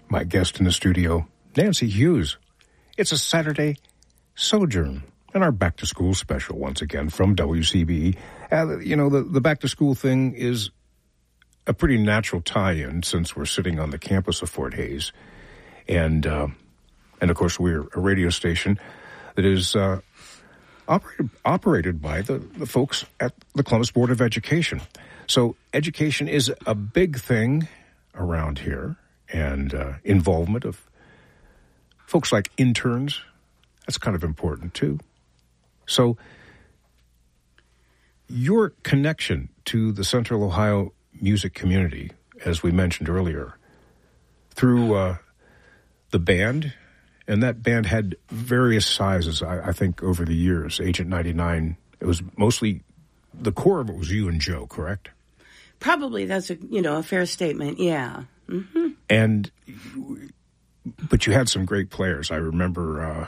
My guest in the studio, Nancy Hughes. It's a Saturday Sojourn and our back-to-school special once again from WCBE. The back-to-school thing is a pretty natural tie-in since we're sitting on the campus of Fort Hays. And of course, we're a radio station that is operated by the folks at the Columbus Board of Education. So education is a big thing around here, and involvement of folks like interns, that's kind of important too. So your connection to the Central Ohio music community, as we mentioned earlier, through the band, and that band had various sizes, I think, over the years. Agent 99, it was mostly, the core of it was you and Joe, correct? Probably. That's a fair statement, yeah. Mm-hmm. But you had some great players. I remember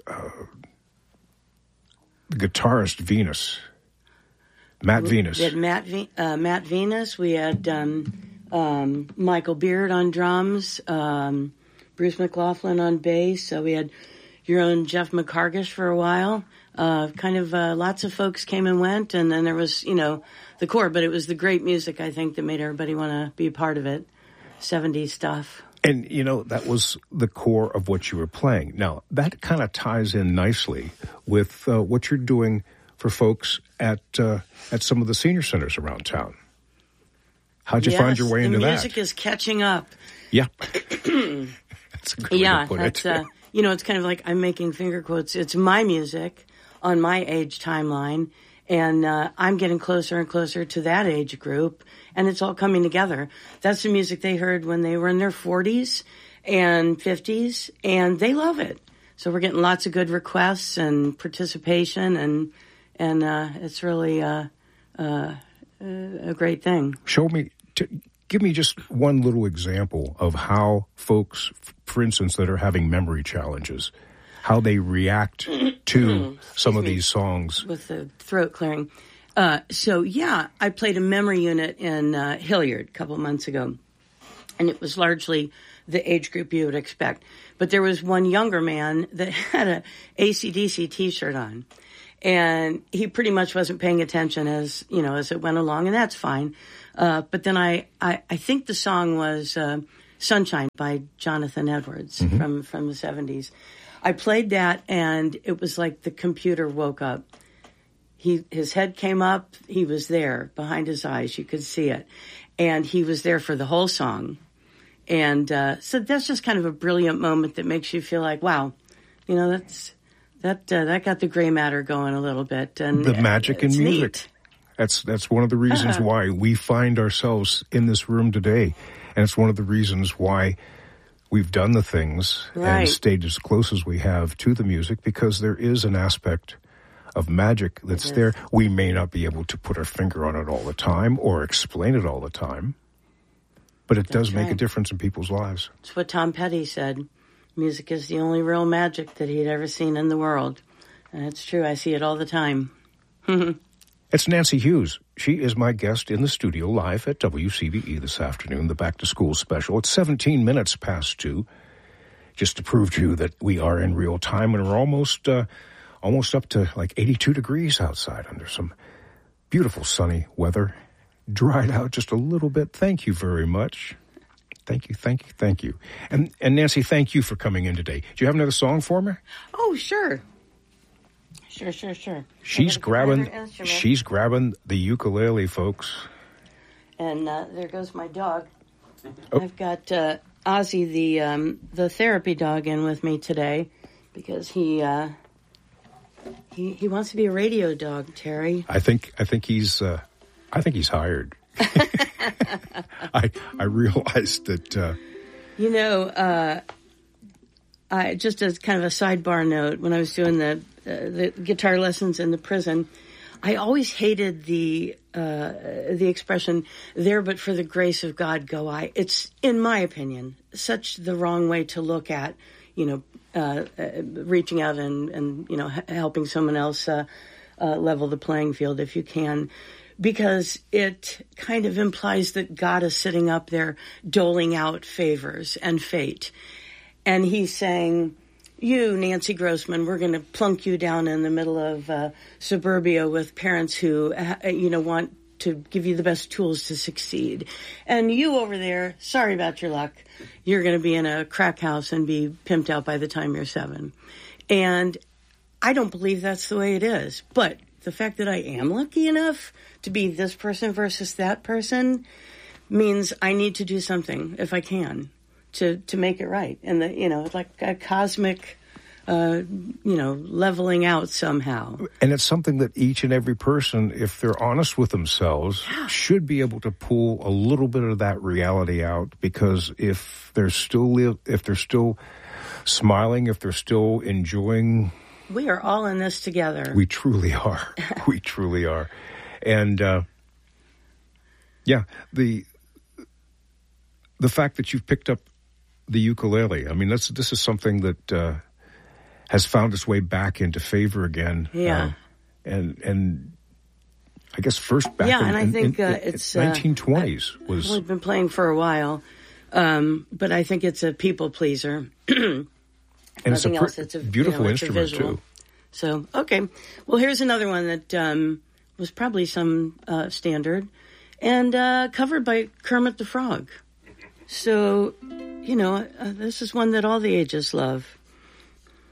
the guitarist Venus, Matt Venus. We had Matt Venus. We had Michael Beard on drums, Bruce McLaughlin on bass. So we had your own Jeff McCargish for a while. Lots of folks came and went, and then there was, the core. But it was the great music, I think, that made everybody want to be a part of it. 70s stuff. And, that was the core of what you were playing. Now, that kind of ties in nicely with what you're doing for folks at some of the senior centers around town. How'd you find your way into that? The music is catching up. Yeah. That's a great way to put it. It's kind of like I'm making finger quotes. It's my music on my age timeline, and I'm getting closer and closer to that age group, and it's all coming together. That's the music they heard when they were in their 40s and 50s, and they love it. So we're getting lots of good requests and participation, and it's really a great thing. Give me just one little example of how folks, for instance, that are having memory challenges, how they react to some of these songs. With the throat clearing. I played a memory unit in Hilliard a couple of months ago, and it was largely the age group you would expect. But there was one younger man that had a AC/DC T-shirt on, and he pretty much wasn't paying attention as it went along, and that's fine. But then I think the song was Sunshine by Jonathan Edwards from the 70s. I played that, and it was like the computer woke up. His head came up. He was there behind his eyes. You could see it. And he was there for the whole song. And so that's just kind of a brilliant moment that makes you feel like, wow, that got the gray matter going a little bit. And the magic in music. Neat. That's one of the reasons why we find ourselves in this room today. And it's one of the reasons why we've done the things and stayed as close as we have to the music, because there is an aspect of magic that's there. We may not be able to put our finger on it all the time or explain it all the time, but it does make a difference in people's lives. It's what Tom Petty said. Music is the only real magic that he'd ever seen in the world. And it's true. I see it all the time. It's Nancy Hughes. She is my guest in the studio live at WCBE this afternoon, the Back to School special. It's 17 minutes past 2, just to prove to you that we are in real time, and we're almost up to like 82 degrees outside under some beautiful sunny weather. Dried out just a little bit. Thank you very much. Thank you. And Nancy, thank you for coming in today. Do you have another song for me? Oh, sure. Sure. She's grabbing the ukulele, folks. And there goes my dog. Oh. I've got Ozzy, the therapy dog, in with me today because he wants to be a radio dog, Terry. I think he's hired. I realized that. I just as kind of a sidebar note, when I was doing the guitar lessons in the prison, I always hated the expression "there but for the grace of God go I." It's, in my opinion, such the wrong way to look at reaching out and helping someone else level the playing field if you can. because it kind of implies that God is sitting up there doling out favors and fate. And he's saying, you, Nancy Grossman, we're going to plunk you down in the middle of suburbia with parents who, want to give you the best tools to succeed. And you over there, sorry about your luck. You're going to be in a crack house and be pimped out by the time you're 7. And I don't believe that's the way it is. But the fact that I am lucky enough to be this person versus that person means I need to do something, if I can, to make it right. And, it's like a cosmic leveling out somehow. And it's something that each and every person, if they're honest with themselves, should be able to pull a little bit of that reality out, because if they're still smiling, if they're still enjoying, we are all in this together. We truly are. We truly are. And the fact that you've picked up the ukulele, I mean, this is something that has found its way back into favor again. Yeah. And I guess first back in I think it's 1920s was. I've been playing for a while, but I think it's a people pleaser. And it's a beautiful instrument too. So, okay. Well, here's another one that was probably some standard, and covered by Kermit the Frog. So, this is one that all the ages love.